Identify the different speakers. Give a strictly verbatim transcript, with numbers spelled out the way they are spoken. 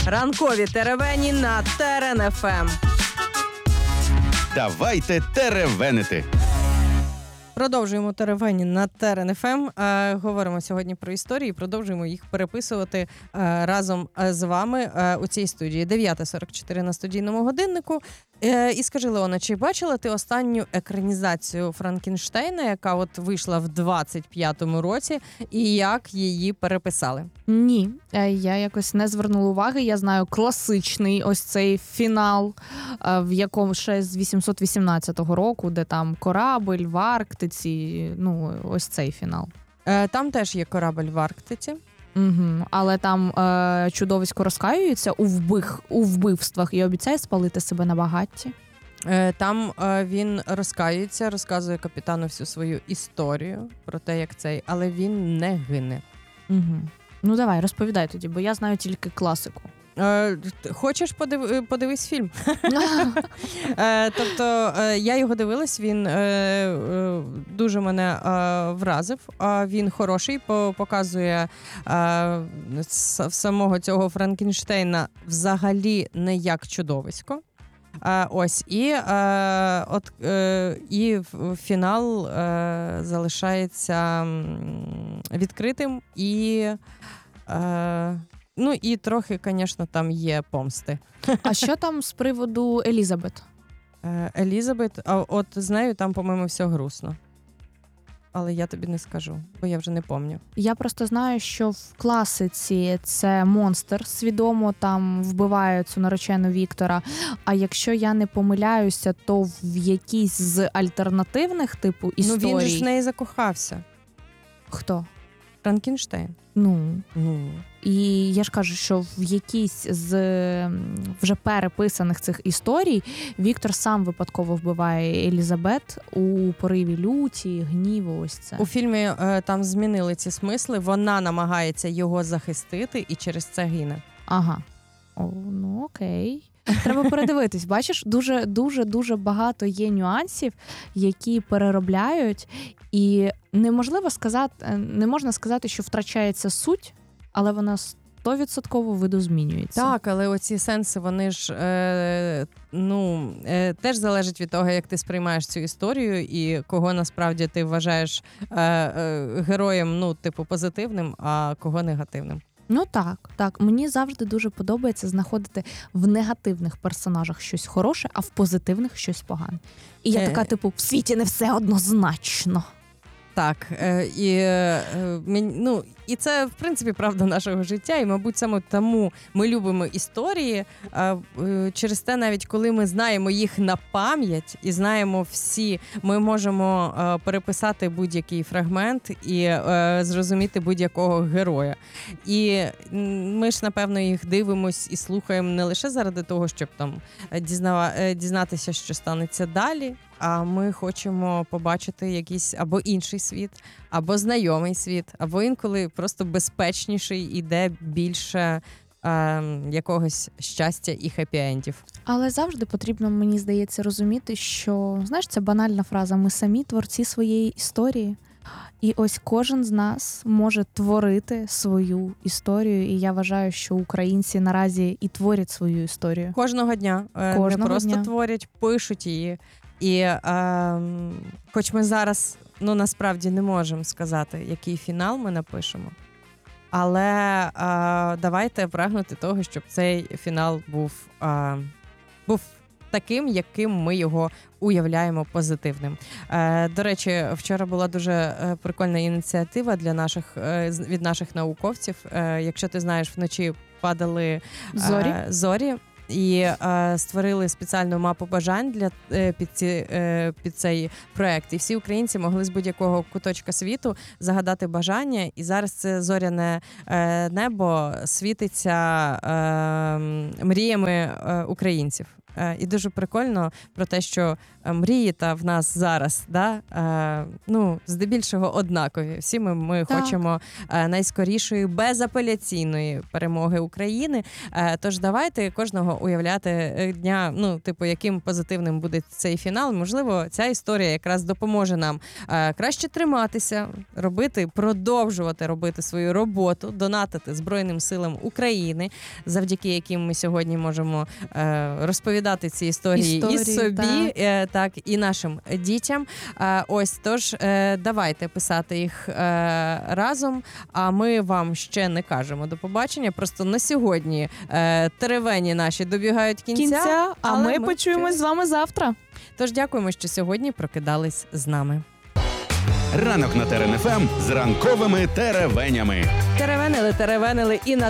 Speaker 1: Ранкові теревені на Терен еф ем.
Speaker 2: Давайте теревенити.
Speaker 1: Продовжуємо теревені на Терен еф ем. Е, говоримо сьогодні про історії, продовжуємо їх переписувати е, разом з вами е, у цій студії. дев'ята сорок чотири на студійному годиннику. Е, і скажи, Леона, чи бачила ти останню екранізацію Франкенштейна, яка от вийшла в двадцять п'ятому році, і як її переписали?
Speaker 3: Ні, я якось не звернула уваги. Я знаю класичний ось цей фінал, в якому ще з вісімсот вісімнадцятого року, де там корабль в Арктиці, ну ось цей фінал.
Speaker 1: Е, там теж є корабль в Арктиці.
Speaker 3: Угу. Але там е, чудовисько розкаюється у, вбив, у вбивствах і обіцяє спалити себе на багатті.
Speaker 1: Е, там е, він розкаюється, розказує капітану всю свою історію про те, як цей, але він не гине.
Speaker 3: Угу. Ну давай, розповідай тоді, бо я знаю тільки класику.
Speaker 1: Е, хочеш подив... подивись фільм? е, тобто е, я його дивилась, він е, е, дуже мене е, вразив. Е, він хороший, по, показує е, самого цього Франкенштейна взагалі не як чудовисько. Е, ось, і, е, от, е, і фінал е, залишається відкритим і е, ну і трохи, звісно, там є помсти.
Speaker 3: А що там з приводу Елізабет?
Speaker 1: Елізабет, а от з нею там, по-моєму, все грустно. Але я тобі не скажу, бо я вже не пам'ятаю. Я
Speaker 3: просто знаю, що в класиці це монстр свідомо там вбиває цю наречену Віктора. А якщо я не помиляюся, то в якійсь з альтернативних типу історій...
Speaker 1: Ну він же ж в неї закохався.
Speaker 3: Хто?
Speaker 1: Франкенштейн.
Speaker 3: Ну.
Speaker 1: Ну.
Speaker 3: І я ж кажу, що в якійсь з вже переписаних цих історій Віктор сам випадково вбиває Елізабет у пориві люті, гніву, ось це.
Speaker 1: У фільмі е, там змінили ці смисли, вона намагається його захистити і через це гине.
Speaker 3: Ага. О, ну окей. Треба передивитись. Бачиш, дуже, дуже, дуже багато є нюансів, які переробляють, і неможливо сказати, не можна сказати, що втрачається суть, але вона сто відсотків видозмінюється.
Speaker 1: Так, але оці сенси, вони ж е, ну, е, теж залежать від того, як ти сприймаєш цю історію і кого насправді ти вважаєш е, е, героєм, ну, типу, позитивним, а кого негативним.
Speaker 3: Ну так, так. Мені завжди дуже подобається знаходити в негативних персонажах щось хороше, а в позитивних щось погане. І я така, типу, в світі не все однозначно.
Speaker 1: Так, і, ну, і це, в принципі, правда нашого життя, і, мабуть, саме тому ми любимо історії, через те, навіть коли ми знаємо їх на пам'ять і знаємо всі, ми можемо переписати будь-який фрагмент і зрозуміти будь-якого героя. І ми ж, напевно, їх дивимось і слухаємо не лише заради того, щоб там дізнатися, що станеться далі, а ми хочемо побачити якийсь або інший світ, або знайомий світ, або інколи просто безпечніший і де більше е, якогось щастя і хеппі-ендів.
Speaker 3: Але завжди потрібно, мені здається, розуміти, що, знаєш, це банальна фраза, ми самі творці своєї історії. І ось кожен з нас може творити свою історію, і я вважаю, що українці наразі і творять свою історію.
Speaker 1: Кожного дня.
Speaker 3: Кожного
Speaker 1: не просто
Speaker 3: дня.
Speaker 1: творять, пишуть її. І е, хоч ми зараз, ну, насправді не можемо сказати, який фінал ми напишемо, але е, давайте прагнути того, щоб цей фінал був, е, був таким, яким ми його уявляємо позитивним. Е, до речі, вчора була дуже прикольна ініціатива для наших, е, від наших науковців. Е, якщо ти знаєш, вночі падали е,
Speaker 3: зорі.
Speaker 1: зорі. І е, створили спеціальну мапу бажань для е, під, ці, е, під цей проект. І всі українці могли з будь-якого куточка світу загадати бажання. І зараз це зоряне е, небо світиться е, мріями е, українців. Е, І дуже прикольно про те, що е, мрії та в нас зараз, да, е, ну, здебільшого однакові. Всі ми, ми
Speaker 3: Так.
Speaker 1: хочемо е, найскорішої, безапеляційної перемоги України. Е, Тож давайте кожного уявляти е, дня, ну, типу, яким позитивним буде цей фінал. Можливо, ця історія якраз допоможе нам е, краще триматися, робити, продовжувати робити свою роботу, донатити Збройним силам України, завдяки яким ми сьогодні можемо е, розповідати ці історії,
Speaker 3: Історії,
Speaker 1: і собі,
Speaker 3: так.
Speaker 1: е, так, і нашим дітям. Е, ось, тож, е, давайте писати їх е, разом, а ми вам ще не кажемо до побачення. Просто на сьогодні е, теревені наші добігають кінця.
Speaker 3: Кінця, а
Speaker 1: але
Speaker 3: ми,
Speaker 1: ми
Speaker 3: почуємось з вами завтра.
Speaker 1: Тож дякуємо, що сьогодні прокидались з нами.
Speaker 2: Ранок на Терен еф ем з ранковими теревенями.
Speaker 1: Теревенили, теревенили і на